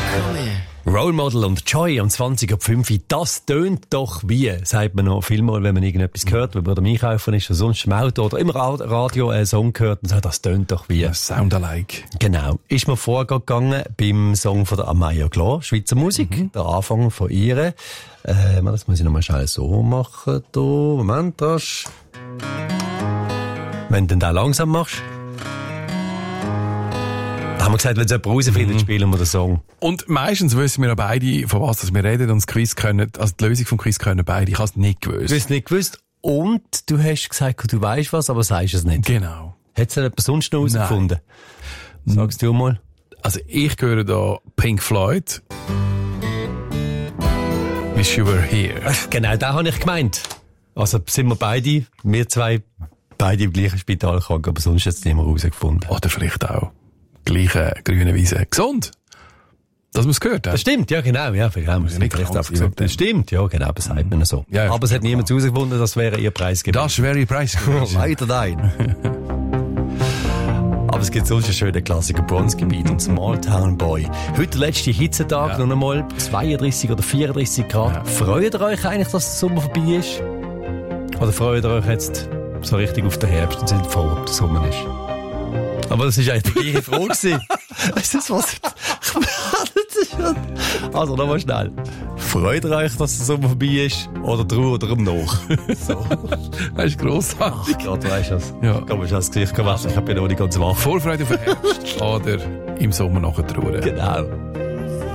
Role Model und Joy um 20.05 das tönt doch wie, sagt man noch vielmal, wenn man irgendetwas hört, wenn man am Einkaufen ist oder sonst im Auto oder im Radio einen Song hört und sagt, das tönt doch wie. Sound alike. Genau. Ist mir vorgegangen beim Song von der Amaya Klar, Schweizer Musik, der Anfang von ihr. Das muss ich nochmal schnell so machen, da. Moment, das. Wenn du den da langsam machst. Da haben wir gesagt, wenn es jemand rausfindet, spielen wir den Song. Und meistens wissen wir ja beide, von was wir reden, und das Quiz können, also die Lösung vom Quiz können beide. Ich habe es nicht gewusst. Du hast es nicht gewusst. Und du hast gesagt, du weißt was, aber sagst es nicht. Genau. Hat es jemand sonst noch herausgefunden? Sagst du mal. Also ich höre da Pink Floyd. Wish You Were Here. Genau, da habe ich gemeint. Also sind wir zwei, beide im gleichen Spital krank, aber sonst hat es niemand herausgefunden. Oder vielleicht auch gleiche grüne Wiese. Gesund. Dass man es gehört hat. Das stimmt, ja genau. Ja, vielleicht haben wir es nicht recht abgesagt. Das stimmt, ja genau, das sagt man so. Ja, aber es hat niemand herausgefunden, das wäre ihr Preis gewesen. Das wäre ihr Preis gewesen. Leider nein. Aber es gibt sonst einen schönen Klassiker, Bronzegebiet und Small Town Boy. Heute der letzte Hitzetag, noch einmal 32 oder 34 Grad. Ja. Freut ihr euch eigentlich, dass der Sommer vorbei ist? Oder freut ihr euch jetzt so richtig auf den Herbst und sind froh, ob der Sommer ist? Aber das ist eigentlich die gleiche Frage gewesen. Ist das was? Also, nochmal schnell. Freut ihr euch, dass der Sommer vorbei ist? Oder drüber oder um noch? So. Das ist grossartig. Ach Gott, weißt du das? Ja. Kann man schon das Gesicht waschen. Ich bin noch nicht ganz wach. Vorfreude auf den Herbst oder im Sommer nachher trauern. Genau.